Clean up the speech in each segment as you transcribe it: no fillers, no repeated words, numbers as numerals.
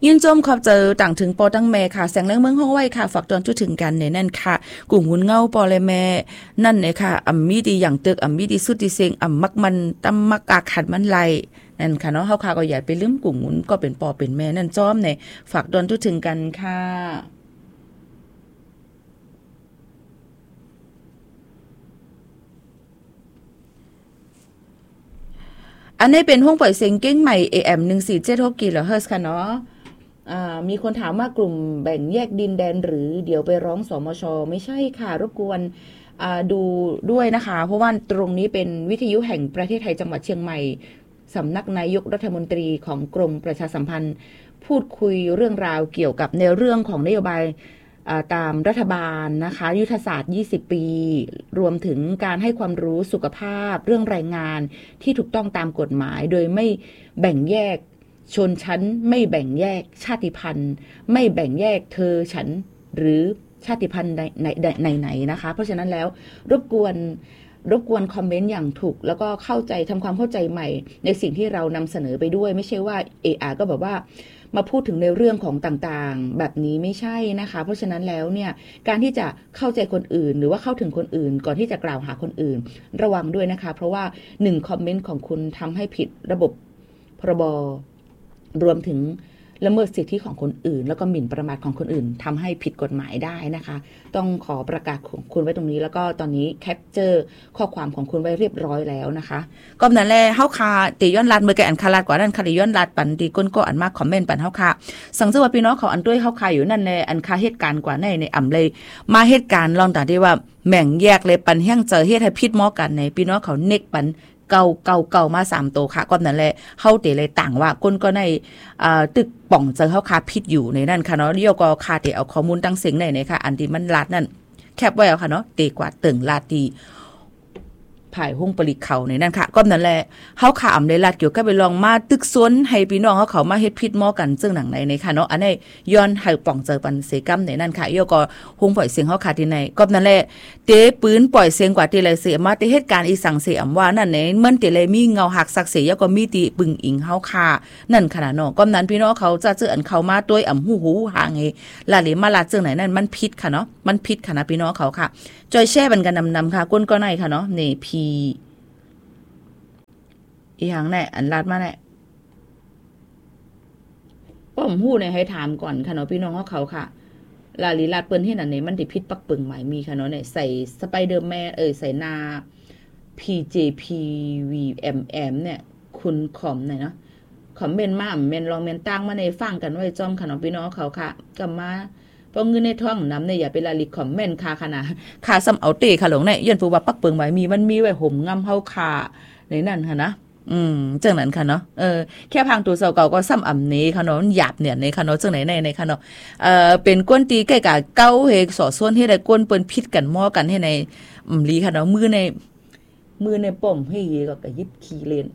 ยินจมขอบเจอต่างถึงปอตั้งแม่ค่ะแสงเรื่องเมืองห้องไว้ค่ะฝากตอนจุดถึงกันในนั่นค่ะกลุ่มหุ่นเงาปอเลยแม่นั่นเนี่ยค่ะมีดีอย่างตึกมีดีสุดดีเซงมักมันตำมักกาขัดมันไหลนั่นค่ะเนาะเฮาค่ะก็อย่าไปลืมกลุ่มหุ่นก็เป็นปอเป็นแม่นั่นจ้อมเนี่ยฝากตอนจุดถึงกันค่ะอันนี้เป็นห้องปล่อยเสียงเก้งใหม่ AM 1476 กิโลเฮิรตซ์ค่ะเนาะมีคนถามว่ากลุ่มแบ่งแยกดินแดนหรือเดี๋ยวไปร้องสมช.ไม่ใช่ค่ะรบกวนดูด้วยนะคะเพราะว่าตรงนี้เป็นวิทยุแห่งประเทศไทยจังหวัดเชียงใหม่สำนักนายกรัฐมนตรีของกรมประชาสัมพันธ์พูดคุยเรื่องราวเกี่ยวกับในเรื่องของนโยบายตามรัฐบาลนะคะยุทธศาสตร์20ปีรวมถึงการให้ความรู้สุขภาพเรื่องแรงงานที่ถูกต้องตามกฎหมายโดยไม่แบ่งแยกชนชั้นไม่แบ่งแยกชาติพันธุ์ไม่แบ่งแยกเธอฉันหรือชาติพันธุ์ไหนนะคะเพราะฉะนั้นแล้วรบกวนคอมเมนต์อย่างถูกแล้วก็เข้าใจทำความเข้าใจใหม่ในสิ่งที่เรานำเสนอไปด้วยไม่ใช่ว่าก็แบบว่ามาพูดถึงในเรื่องของต่างๆแบบนี้ไม่ใช่นะคะเพราะฉะนั้นแล้วเนี่ยการที่จะเข้าใจคนอื่นหรือว่าเข้าถึงคนอื่นก่อนที่จะกล่าวหาคนอื่นระวังด้วยนะคะเพราะว่า1คอมเมนต์ของคุณทำให้ผิดระบบพรบรวมถึงละเมิดสิทธิของคนอื่นแล้วก็หมิ่นประมาทของคนอื่นทำให้ผิดกฎหมายได้นะคะต้องขอประกาศของคุณไว้ตรงนี้แล้วก็ตอนนี้แคปเจอร์ข้อความของคุณไว้เรียบร้อยแล้วนะคะก็นั่นแหละเฮาคาติย้อนลัดเมื่อกี้อันคาลัดกว่านั้นคาติย้อนลัดปันติก้นก็อันมากคอมเมนต์ปันเฮาคาสังเกตว่าพี่น้องเขาอันด้วยเฮาคาอยู่นั่นในอันคาเหตุการณ์กว่าในอ่ำเลยมาเหตุการณ์ลองแต่ที่ว่าแม่งแยกเลยปันแห้งเจอเฮ็ดให้ผิดหม้อกันในพี่น้องเขาเน็กปันเก่ามา3ตัวค่ะก็นั่นแหละเฮาเตเลยต่างว่าก้นก็ในตึกป่องเจอเฮาคาผิดอยู่ในนั่นค่ะเนาะเดี๋ยวก็คาเตเอาข้อมูลตั้งเสียงในค่ะอันที่มันลัดนั่นแคปไว้เอาค่ะเนาะเตกว่าตึงลาดดีภายห้องปลิกเขาในนั่นค่ะก็นั่นแหละเฮาขามในลาดเกี่ยวกับไปลองมาตึกซ้นให้พี่น้องเขามาเฮ็ดผิดหม้อกันซึ่งหนังในค่ะเนาะอันนี้ย้อนให้ป่องเจอปันเสกรรมในนั่นค่ะเดี๋ยวก็ห้องปล่อยเสียงเฮาขาที่ในก็นั่นแหละเตปืนปล่อยเสียงกว่าที่ไรเสียมาที่เหตุการณ์อีสังเสียมว่านั่นไหนเหมือนที่ไรมีเงาหักสักเสียก็มีติปึงอิงเฮาคานั่นขนาดเนาะก็นั้นพี่น้องเขาจะเจออันเขามาด้วยหูห่างให้ลาเลมาลาดซึ่งไหนนั่นมันผิดค่ะเนาะมันผิดค่ะนะพี่น้องเขาค่ะจอยแช่บันกันนำค่ะก้นก็ในค่ะเนาะนี่พีอีหยังแน่อันลาดมาแน่ป้อมหู้เนี่ยให้ถามก่อนค่ะเนาะพี่น้องเขาค่ะลาลีลาดเปิ้นเฮ็ดอันนี้มันสิผิดปักปึงหมายมีค่ะเนาะเนี่ยใส่สไปเดอร์แมนใส่นา PJPVMM เนี่ยคุณคอมเนี่ยเนาะคอมเมนต์มาเมนลองเมนตั้งมาในฟังกันไว้จ้อมค่ะเนาะพี่น้องเขาค่ะกลับมาป้องเงินในท้องน้ำเนี่ยอย่าไปลาลิคอมเมนต์ค่ะค่ะนะค่ะซ้ำเอาเตค่ะหลงเนี่ยย้อนผู้ว่าปักปึงหมายมีมันมีไว้ห่มงำเฮาค่ะในนั่นค่ะนะจังนั้นค่ะเนาะแค่พังตัวเสาเก่าก็ซ้ำอ่ำนี้ค่ะเนาะหยาบเนี่ยในค่ะเนาะจังไหนในค่ะเนาะเป็นก้นตีใกล้กับเก้าเฮกสอส่วนให้ได้ก้นเปิ้นพิษกันหม้อกันให้ในลีค่ะเนาะมือในป่อมให้ก็ยิบขี้เลน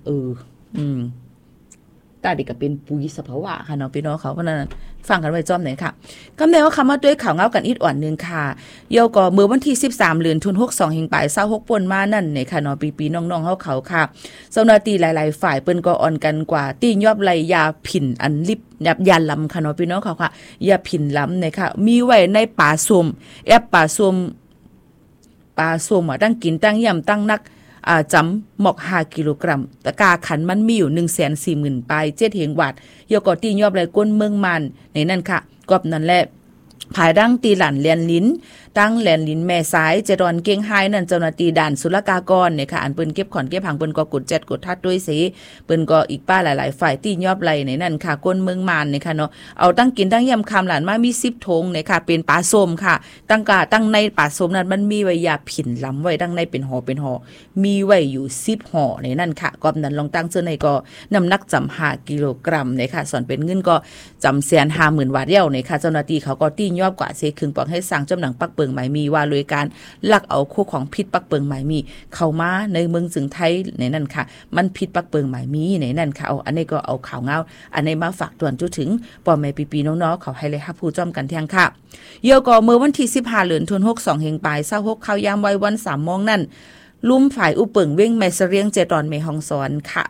ตาดิก็เป็นปุ๋ยสภาวะค่ะเนาะพี่น้องเขาเพราะนั้นฟังกันไว้จ้อมไหนค่ะกำเนิดว่าคำว่าด้วยข่าวเงากันอีดอ่อนนึงค่ะโยก็เมื่อวันที่13เดือนธันวาคม62เฮงปลาย26ป่นมานั่นเนี่ยค่ะเนาะปีน้องๆเขาค่ะเจ้าหน้าที่หลายๆฝ่ายเปิ้นก็อ่อนกันกว่าตี้ยอบไหลยาผินอันลิบยาลำค่ะเนาะพี่น้องเขาค่ะยาผินลำเนี่ยค่ะมีไว้ในป่าส้มป่าส้มตั้งกินตั้งย่ำตั้งนักจำหมอก5กิโลกรัมตะกาขันมันมีอยู่ 140,000 ปลาย7เหงวัดยกอตียอบไรก้นเมืองมันในนั่นค่ะกอบนั่นแหละภายดังตีหลั่นแลนลิ้นตั้งแลนลิ้นแม่ซ้ายเจดอนเก่งไฮนั่นเจ้าหน้าที่ด่านศุลกากรเนี่ยค่ะอันเปิ้นเก็บขอนเก็บผังเปิ้นก็กดแจดกดทัดด้วยสิเปิ้นก็อีกป้าหลายๆฝ่ายตียอบไรในนั่นค่ะก้นเมืองมันเนี่ยค่ะเนาะเอาตั้งกินตั้งยำคำหลานมามี10ธงเนี่ยค่ะเป็นปลาส้มค่ะตั้งในปลาส้มนั้นมันมีไว้ยาผินล้ำไว้ตั้งในเป็นห่อมีไว้อยู่10ห่อในนั่นค่ะกอบนั้นลองตั้งเสื้อในก็น้ำหนักจำ5กิโลกรัมเนี่ยค่ะส่วนเป็นเงินก็จำ150,000 บาทเดียวเนี่ยค่ะเจ้าหน้าที่เขาก็ตียอบกว่าเสครึ่งปองให้สั่งจำหนังปักเปิงหมายมีว่าโดยการลักเอาคู่ของพิษปักเปิงหมายมีเข้ามาในเมืองจึงไทยในนั่นค่ะมันพิษปักเปิงหมายมีในนั่นค่ะเอาอันนี้ก็เอาข่าวเงาอันนี้มาฝากตวนจุถึงป่อแม่ปีน้องๆเขาให้เลยฮับผู้จ้อมกันเที่ยงค่ะเยอะก็เมื่อวันที่15เดือนธันวาคม62เฮงปลาย26ข้าวยามไว้วัน3 โมงนั่นลุ่มฝ่ายอุเปิงเว้งแม่เสรียงเจตอนเมฮองสอนค่ะ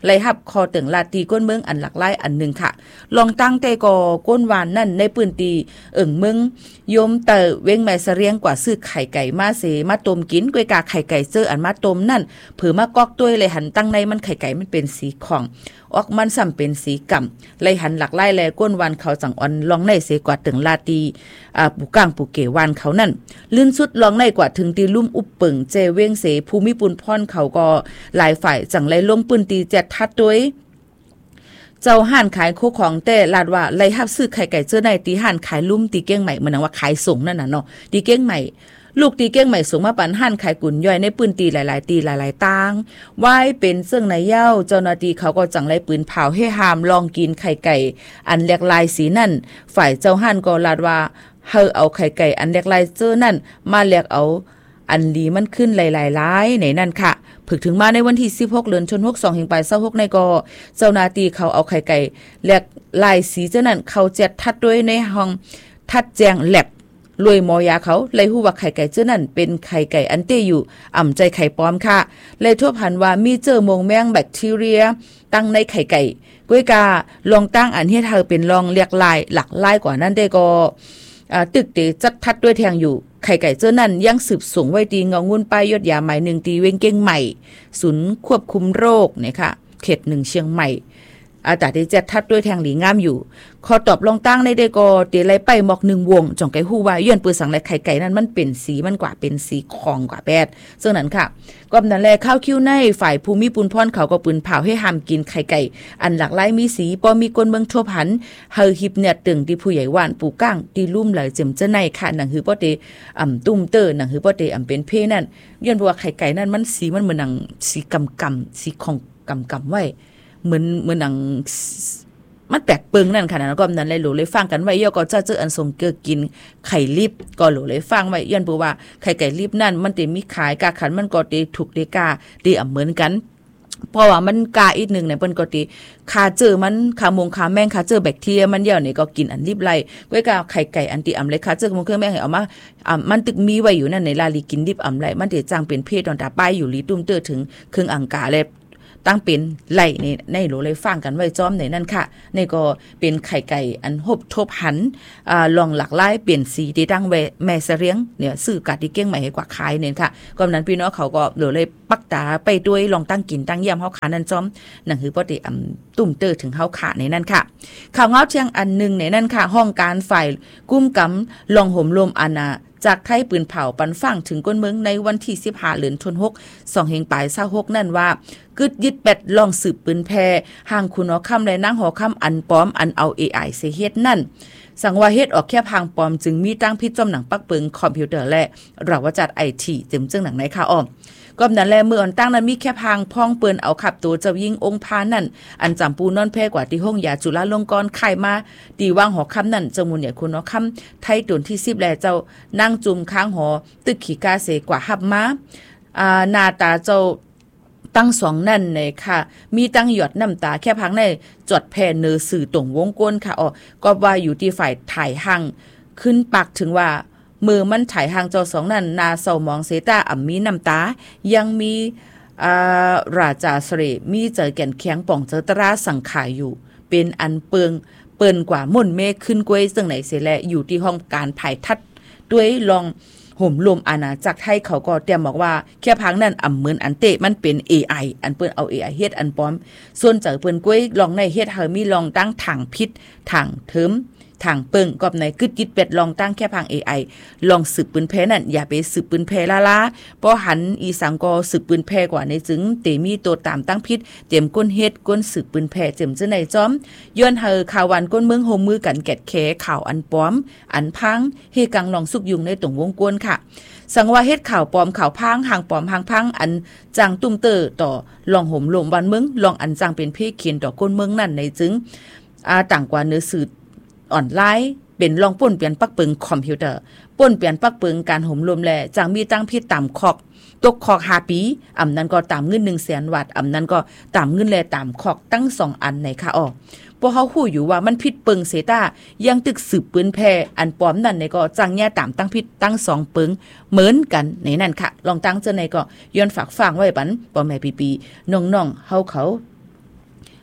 ไล่หับคอตึงลาตีก้นเมืองอันหลักหลายอันหนึ่งค่ะลองตั้งแต่กอก้นวานนั่นในปืนตีเมืองยมเตอเว้งแม่เสรียงกว่าซื้อไข่ไก่มาเสมาต้มกินกวยกาไข่ไก่เจออันมาต้มนั่นเผือมากอกต้วยเลยหันตั้งในมันไข่ไก่มันเป็นสีของออกมันซ้ำเป็นสีกำเลยหันหลักไล่แลก้นวันเขาจังอ่อนลองในเสกว่าถึงลาตีปูก้างปูเกวันเขานั่นลื่นสุดลองในกว่าถึงตีลุ่มอุบเปิงเจเว้งเสภูมิปุนพรเขาก็หลายฝ่ายจังไล่ลงปืนตีแจดทัดด้วยเจ้าห่านขายโคของแต่ลาดว่าไล่ฮับซื้อไข่ไก่เจอในตีห่านขายลุ่มตีเก้งใหม่เหมือนว่าขายส่งนั่นน่ะเนาะตีเก้งใหม่ลูกตีเก้งใหม่สูงมาปันหั่นขายกุ่นย่อยในปืนตีหลายๆตีหลายๆตางไว้เป็นซึ่งในเย้าเจ้าหน้าที่เขาก็จังไล่ปืนเผาให้หามลองกินไข่ไก่อันแหลกลายสีนั่นฝ่ายเจ้าหั่นก็ลาดว่าเฮาเอาไข่ไก่อันแหลกลายเจอนั่นมาแหลกเอาอันลีมันขึ้นหลายๆหลายในนั่นค่ะผึกถึงมาในวันที่16เดือนธันวาคม2 26ในก็เจ้าหน้าที่เขาเอาไข่ไก่แหลกลายสีเจ้านั่นเขาแจดทัดด้วยในห้องทัดแจงแลบรวยมอยาเขาเลยฮู้ว่าไข่ไก่เจ้านั่นเป็นไข่ไก่อันเตอยู่อ่ำใจไข่ปลอมค่ะเลยทั่วพันว่ามีเจอมงแมงแบคทีเรียตั้งในไข่ไก่ก้วยกาลองตั้งอันให้เธอเป็นลองเรียกลายหลักลายกว่านั้นได้ก็ตึกเตจัดทัดด้วยแทงอยู่ไข่ไก่เจ้านั่นยังสืบสูงไว้ตีเงางุ่นป้ายยอดยาใหม่1ตีเว้งเก้งใหม่ศูนย์ควบคุมโรคเนี่ยค่ะเขต1เชียงใหม่แต่ที่จะทัดด้วยแทงหลีงามอยู่ขอตอบลองตั้งในเดกอเตไลไปหมอก1วงจ่องไก่ฮู้ว่าย้อนปืนสังและไข่ไก่นั้นมันเป็นสีมันกว่าเป็นสีของกว่าแปดซึ่งนั้นค่ะก็นั่นแลข้าวคิ้วในฝ่ายภูมิปุนพรเขาก็ปืนเผาให้ห้ามกินไข่ไก่อันหลากหลายมีสีปอมีกลเมืองทั่วพันเฮอฮิบเนี่ยตึงที่ผู้ใหญ่หวานปูก้างตีลุ่มไหลเจิมเจ้าในค่ะหนังหือป้อเตตุ้มเตอร์หนังหือป้อเตเป็นเพนั่นย้อนว่าไข่ไก่นั้นมันสีมันเหมือนหนังสีกำสีของกำไว้เหมือนหนังมันแปลกเปิงนั่นค่ะนะก็นั้นเลยหลูเลยฟังกันไว้ย่อก็จะเจออันทรงเกิดกินไข่ลิบก็หลูเลยฟังไว้ย้อนบอกว่าไข่ไก่ลิบนั่นมันเตมีขายกาขันมันก็เตถูกเดกาเตเหมือนกันเพราะว่ามันกาอีกนึงเนี่ยเปิ้นก็ติคาเจอมันคามงคาแมงคาเจอแบคทีเรียมันเดียวนี่ก็กินอันลิบไล่ก้วยกาไข่ไก่อันติอำไลคาเจอมงเครื่องแมงให้เอามามันตึกมีไว้อยู่นั่นในลาลีกินลิบอำไลมันเตจังเป็นเพศตอนตาป้ายอยู่ลีตุ้มเตอถึงครึ่งอังกาเลยตั้งเป็นไหลในโหลเลยฟังกันไว้จ้อมในนั่นค่ะในก็เป็นไข่ไก่อันหบทบหันลองหลากหลายเปลี่ยนสีที่ตั้งแม่เสรียงเนี่ยซื้อกาดที่เก้งใหม่ให้กว่าขายเนี่ยค่ะก็นั้นพี่น้องเขาก็โหลเลยปักตาไปด้วยลองตั้งกินตั้งเยี่ยมเฮาขานั่นจ้อมหนังคือปกติตุ่มเตอถึงเฮาขาในนั่นค่ะข่าวเงาเชียงอันนึงในนั่นค่ะห้องการฝ่ายกุ้มกำลองห่มลมอาณาจากไทยปืนเผาปันฟังถึงก้นเมืองในวันที่15เดือนธันวาคม2เฮงปลาย26นั่นว่ากึดยึดแปดลองสืบปืนแพห่างคุณหอค่ำและนางหอค่ำอันปลอมอันเอา AI เสเฮ็ดนั่นสังว่าเฮ็ดออกแค่พังปลอมจึงมีตั้งพิษจอมหนังปักเปิงคอมพิวเตอร์และเราว่าจัด IT จึงหนังในค่ะอ้อมก็นั้นแลเมื่ออันตั้งนั้นมีแค่พังพ้องเปิ้นเอาขับตัวเจ้ายิ่งองค์พานั่นอันจำปูนอนแพ้กว่าที่ห้องยาจุฬาลงกรณ์ไข่มาตีว่างหอค่ำนั่นจมูลใหญ่คุณหอค่ำไทยตนที่10แลเจ้านั่งจุ่มค้างหอตึกขี้กาเสกว่าหับมาหน้าตาเจ้าตั้ง2นั่นเลยค่ะมีตั้งหยดน้ำตาแค่พังในจดแผ่เนอสื่อตรงวงกลค่ะอ๋อก็ว่าอยู่ที่ฝ่ายถ่ายหังขึ้นปักถึงว่ามือมันถ่ายห่างเจ้า2นั่นนาเศร้ามองเสตามีน้ำตายังมีราจาเสรมีเจอแก่นแข็งป่องเจอตราสังขายอยู่เป็นอันเปิงกว่าม่นเมฆขึ้นกวยซึ่งไหนเสแลอยู่ที่ห้องการถ่ายทัดด้วยลองห่มลมอาณาจักรไทยเขาก็เตรียมบอกว่าแค่พังนั่นเหมือนอันเตะมันเป็น AI อันเปิ้นเอา AI เฮ็ดอันปลอมส่วนเจอเปิ้นกวยลองในเฮ็ดเฮามีลองตั้งถังพิษถังเทิมทางเปิงกอบในกึดยิดเป็ดลองตั้งแค่พัง AI ลองสืบปืนแพ้นั่นอย่าไปสืบปืนแพ้ละเพราะหันอีสังก็สืบปืนแพ้กว่าในจึงเตมีตัวตามตั้งพิษเต็มก้นเฮ็ดก้นสืบปืนแพ้เต็มจะในจ้อมย้อนเฮอข่าววันก้นเมืองโฮมมือกันแกดแขข่าวอันปลอมอันพังเฮกังลองสุกยุงในตรงวงกวนค่ะสังว่าเฮ็ดข่าวปลอมข่าวพังห่างปลอมห่างพังอันจังตุ้มเตอต่อลองห่มลมวันเมืองลองอันจังเป็นเพเขียนต่อก้นเมืองนั่นในจึงต่างกว่าเนื้อสื่อออนไลน์เป็นลองป่นเปลี่ยนปักเปิงคอมพิวเตอร์ป่นเปลี่ยนปักเปิงการห่มลมแลจังมีตั้งพิษตามคอกตกคอก5ปีนั้นก็ตามเงิน 100,000 บาทนั้นก็ตามเงินแลตามคอกตั้ง2อันในค่ะพวกเขาฮู้อยู่ว่ามันผิดเปิงเสตายังตึกสืบปืนแพอันปลอมนั่นในก็จังแย่ตามตั้งผิดตั้ง2เปิงเหมือนกันในนั่นค่ะลองตั้งเจอในก็ย้อนฝากฟังไว้ปันพ่อแม่ปีๆน้องๆเฮาเขา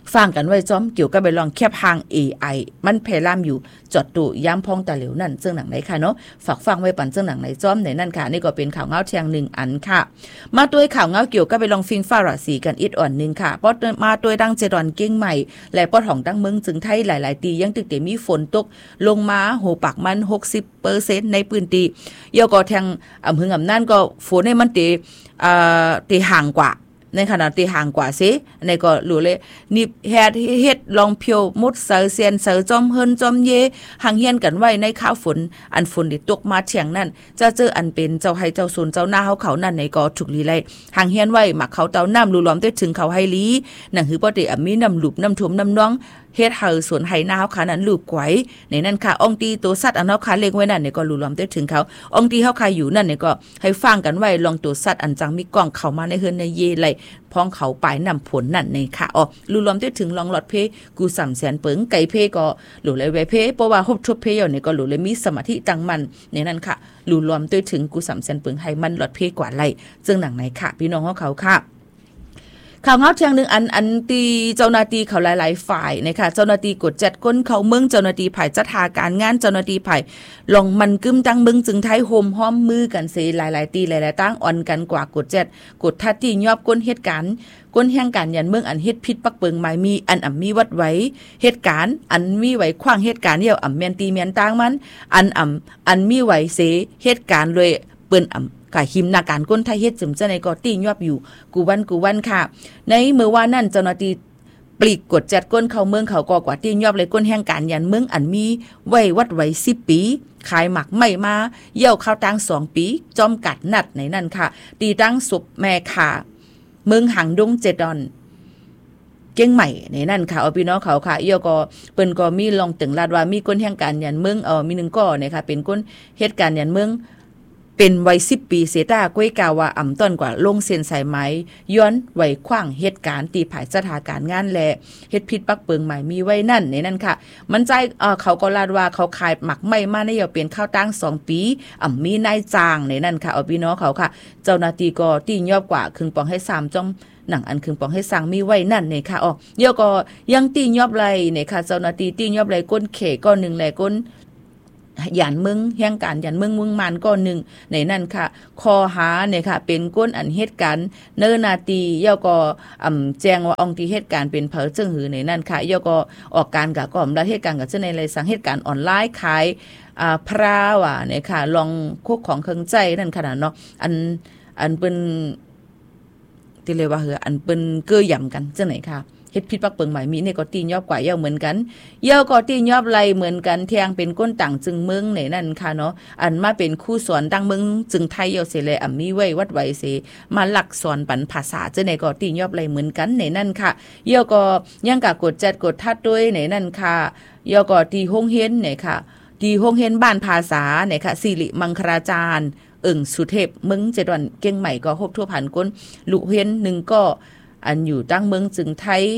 ฟังกันไว้จ้อมเกี่ยวกับไปลองแคบหาง AI มันเพลามอยู่จอดตุย้ำพองตะเหลวนั่นซึ่งหนังไหนค่ะเนาะฝากฟังไว้ปันซึ่งหนังไหนจ้อมในนั่นค่ะนี่ก็เป็นข่าวเงาเทียง1อันค่ะมาด้วยข่าวเงาเกี่ยวกับไปลองฟิงฟ้าราศีกันอีกอ่อนนึงค่ะปอดมาด้วยดังเจดอนเก้งใหม่และปอดของดังเมืองจึงไทยหลายๆตียังตึกเตมีฝนตกลงมาโหปากมัน 60% ในพื้นที่ยอก็แทงอำเภออำนั่นก็ฝนให้มันตีห่างกว่าในขณะตีห่างกว่าซิในก็รู้เลยนี่เฮ็ดลองเพียวมุดเสือเซียนเสือจอมเฮินจอมเยห่างเฮียนกันไว้ในข้าวฝนอันฝนที่ตกมาเถียงนั่นจะเจออันเป็นเจ้าให้เจ้าสนเจ้าหน้าเขานั่นในก็ถูกลีไลห่างเฮียนไว้หมักเขาเต้าน้ำรูล้อมได้ถึงเขาให้ลีหนังหือปอติมีน้ำหลุบน้ำท่วมน้ำน้องเฮ็ดให้สวนไหนาเฮาขานั้นลูกไกวในนั้นค่ะองตีตัวสัตว์อันเฮาขาเล็งไว้นั่นนี่ก็รู้ล้อมได้ถึงเขาองตีเฮาขาอยู่นั่นนี่ก็ให้ฟังกันไว้ลองตัวสัตว์อันจังมีกล้องเข้ามาในเฮือนในเยไหลพ้องเขาปลายนำผลนั่นนี่ค่ะรู้ล้อมได้ถึงลองหลอดเพกู300,000เปิงไก่เพก็รู้เลยไว้เพเพราะว่าฮบทบเพอยู่นี่ก็รู้เลยมีสมาธิจังมันในนั้นค่ะรู้ล้อมได้ถึงกู300,000เปิงให้มันหลอดเพกว่าไหลซึ่งหนังไหนค่ะพี่น้องเขาค่ะข่าวเงาเทียงหนึ่งอันตีเจ้าหน้าที่เขาหลายๆฝ่ายนะคะเจ้าหน้าที่กดจัดก้นเขาเมืองเจ้าหน้าที่ฝ่ายจัดหาการงานเจ้าหน้าที่ฝ่ายลองมันกึ้มตั้งเมืองจึงไทยโฮมห้อมมือกันเสียหลายๆตีหลายๆตั้งอ่อนกันกว่ากดจัดกดทัดที่ยอบก้นเหตุการณ์ก้นแห่งการยันเมืองอันเฮ็ดพิษปักเปิงหมายมีอันมีวัดไว้เหตุการณ์อันมีไว้ขว้างเหตุการณ์เดียวแม่นตีแม่นตั้งมันอันมีไว้เสเหตุการณ์เลยเปิ้นกะหิมนาการก้นไทยเฮ็ดจึมจะในก็ตียอบอยู่กูวันค่ะในเมื่อว่านั่นเจ้าหน้าที่ปลีกกดจัดก้นเข้าเมืองเขาก็กว่าตียอบเลยก้นแห่งการยันเมืองอันมีไว้วัดไว้10 ปีขายหมักไม่มาเยี่ยวข้าวตัง2 ปีจอมกัดนัดในนั่นค่ะตีตั้งศพแม่ค่ะเมืองหางดงเจดอนเก่งใหม่ในนั่นค่ะพี่น้องเขาค่ะเยี่ยวก็เปิ้นก็มีลองตึงลาดว่ามีก้นแห่งการยันเมืองมี1ก้อเนี่ยค่ะเป็นก้นเหตุการณ์ยันเมืองเป็นวัย10 ปีเสตาก้วยกาว่าต้นกว่าลงเส้นสายไหมย้อนไว้ขว้างเหตุการณ์ตีผายสถานการณ์งานแลเฮ็ดพิษปักเปิงใหม่มีไว้นั่นในนั้นค่ะมันใจเขาก็ลาดว่าเขาขายหมักไม่มาในอย่าเปลี่ยนข้าวตั้ง2 ปีมีนายจ้างในนั้นค่ะพี่น้องเขาค่ะเจ้าหน้าที่ก็ตียอบกว่าครึ่งปองให้3จ้องหนังอันครึ่งปองให้สั่งมีไว้นั่นเนี่ยค่ะเดี๋ยวก็ยังตียอบไรเนี่ยค่ะเจ้าหน้าที่ตียอบไรก้นเขก็1แลก้นยันมึงแห่งการยันมึงมันก็1ในนั่นค่ะคอหาเนี่ยค่ะเป็นก้นอันเหตุการณ์เนนาตีเย่าก็แจ้งว่าองค์ที่เหตุการณ์เป็นเผอจึงหือในนั่นค่ะเย่าก็ออกการกับก่อมและเหตุการณ์กับเจ้าในเลยสั่งเหตุการณ์ออนไลน์ขายพระว่ะเนี่ยค่ะลองคุกของเครื่องใจนั่นขนาดเนาะอันเป็นที่เรียกว่าอันเป็นเกื้อย่ำกันจังไหนค่ะเฮ็ดพิษปักเปิงหมายมีเนี่ยก็ตียอบกว่าเย่าเหมือนกันเย่าก็ตียอบไหลเหมือนกันเทียงเป็นก้นต่างจึงเมืองในนั่นค่ะเนาะอันมาเป็นคู่สอนดังเมืองจึงไทยเย่าเสเลยมีไว้วัดไว้เสมาหลักสอนปันภาษาจังไหนก็ตียอบไหลเหมือนกันในนั่นค่ะเย่าก็ยังกะกดจัดกดทัดด้วยในนั่นค่ะเย่าก็ตีห้องเฮียนเนี่ยค่ะตีห้องเฮียนบ้านภาษาเนี่ยค่ะสิริมังคลาจารย์สุเทพเมืองเจดอนเก่งใหม่ก็ฮบทั่วผ่านก้นลุเฮียน1ก็อันอยู่ตั้งเมืองจึงไทย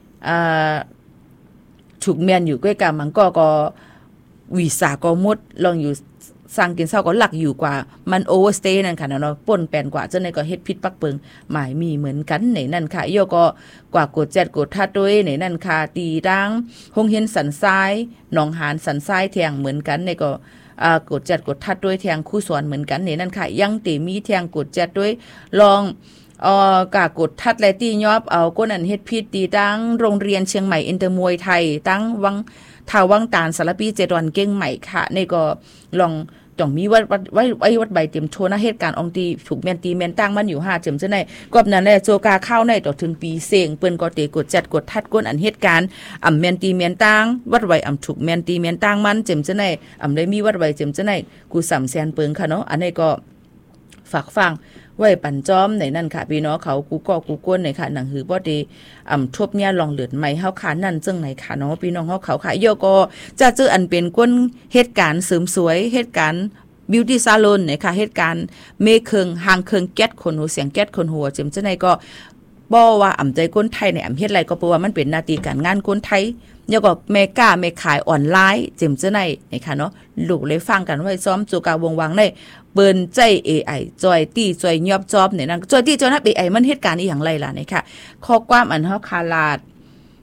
ถูกเมียนอยู่ใกล้กับมันก็วีซ่าก็หมดลองอยู่สร้างกินเศร้าก็หลักอยู่กว่ามันโอเวอร์สเตย์นั่นค่ะเนาะป่นแปลนกว่าเจ้าในก็เฮ็ดพิษปักเปิงหมายมีเหมือนกันในนั่นค่ะโยก็กว่ากดแจดกดทัดด้วยในนั่นค่ะตีดังหงเห็นสันทรายหนองหานสันทรายแทงเหมือนกันในก็กดจัดกดทัดด้วยแทงคู่สอนเหมือนกันในนั่นค่ะยังตีมีแทงกดจัดด้วยลองกากดทัดและตียอบเอาก้นอันเฮ็ดพิษตีตั้งโรงเรียนเชียงใหม่อินเตอร์มวยไทยตั้งวังตาลสารปีเจดอนเก่งใหม่ค่ะนี่ก็ลองต้องมีวัดใบเต็มโชว์นะเหตุการณ์องตีถูกแมนตีแมนตั้งมันอยู่5เจิมจะได้กอบนั้นแหละโจกาเข้าในต่อถึงปีเสงเปิ้นก็เตกดจัดกดทัดก้นอันเหตุการณ์แมนตีแมนตั้งวัดไว้ถูกแมนตีแมนตั้งมันเจิมจะได้ได้มีวัดไว้เจิมจะได้กู300,000เปิงค่ะเนาะอันนี้ก็ฝากฟังไว้ปั่นจอมในนั่นค่ะพี่น้องเขากูก้นในค่ะหนังหือบ่ดีทบเนี่ยลองเหลือดใหม่เฮาขานั่นจึงไหนค่ะเนาะพี่น้องเขาค่ะโยก็จะเจออันเป็นก้นเหตุการณ์เสริมสวยเหตุการณ์บิวตี้ซาลอนนะคะเหตุการณ์เมเคงหางเคงแก๊สคนหูเสียงแก๊สคนหัวจิมจะไหนก็บ่ว่าใจก้นไทยในเฮ็ดไรก็เพราะว่ามันเป็นหน้าที่การงานก้นไทยแล้วก็เมกาเมขายออนไลน์จิมจะไหนนะคะเนาะลูกเลยฟังกันไว้ซ้อมจูกาวงวังในเปิ้นใจ AI จอยตี้จอยยอบจอบเนี่ยนั่นจอยตี้จอยนับ AI มันเหตุการณ์อีหยังไรล่ะนี่ค่ะข้อความอันเฮาคาลาด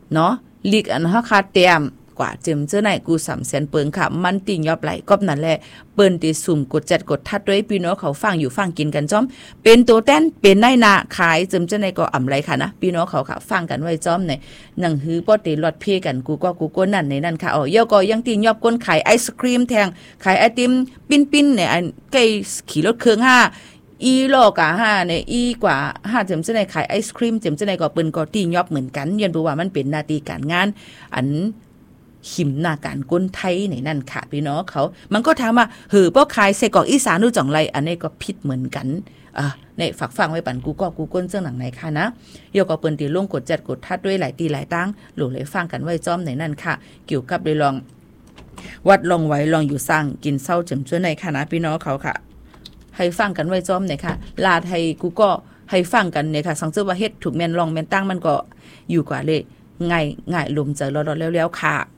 เนาะลีกอันเฮาคาเตรียมกว่าจึมเจ้าไหนกู300,000เปิงค่ะมันติยอบไหลกอบนั่นแหละเปิ้นติสุ่มกดจัดกดทัดด้วยพี่น้องเขาฟังอยู่ฟังกินกันจ้อมเป็นตัวแต้นเป็นนายนาขายจึมเจ้าไหนก็อำไรค่ะนะพี่น้องเขาค่ะฟังกันไว้จ้อมในหนังหือป้อติลอดเพกันกูก็นั่นในนั่นค่ะเยาก็ยังติยอบก้นขายไอศครีมแทงขายไอติมปิ้นๆเนี่ยไก่ขี่รถเครื่อง5อีโลกะ5เนี่ยอีกว่า5จึมเจ้าไหนขายไอศครีมจึมเจ้าไหนก็เปิ้นก็ติยอบเหมือนกันยันบ่ว่ามันเป็นหน้าที่การงานอันหิมหน้าการก้นไทยในนั่นค่ะพี่น้องเขามันก็ถามว่าป้อขายไส้กรอกอีสานดูจ่องไรอันนี้ก็ผิดเหมือนกันในฝากฟังไว้ปั่นกูก้นเจ้าหนังไหนค่ะนะเดี๋ยวก็เปิ้นตีลงกดจัดกดทัดด้วยหลายตีหลายตั้งหลู่เลยฟังกันไว้จ้อมในนั่นค่ะเกี่ยวกับเลยลองวัดลองไว้ลองอยู่สร้างกินเศร้าจำเจ้าในค่ะนะพี่น้องเขาค่ะให้ฟังกันไว้จ้อมเนี่ยค่ะลาดให้กูก็ให้ฟังกันเนี่ยค่ะสังเกตว่าเฮ็ดถูกแม่นลองแม่นตั้งมันก็อยู่กว่าเลยง่ายลมใจรอๆแล้วๆค่ะ